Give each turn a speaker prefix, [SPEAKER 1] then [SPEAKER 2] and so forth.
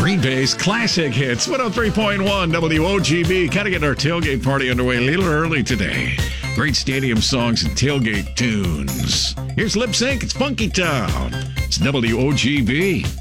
[SPEAKER 1] Green Bay's classic hits, 103.1 WOGB. Kind of getting our tailgate party underway a little early today. Great stadium songs and tailgate tunes. Here's Lip Sync. It's Funky Town. It's WOGB.